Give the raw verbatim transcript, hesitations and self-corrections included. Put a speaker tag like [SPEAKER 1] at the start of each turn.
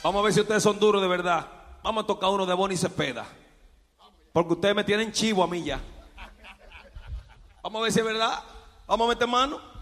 [SPEAKER 1] Vamos a ver si ustedes son duros de verdad. Vamos a tocar uno de Bonnie Cepeda. Porque ustedes me tienen chivo a mí ya. Vamos a ver si es verdad. Vamos a meter mano.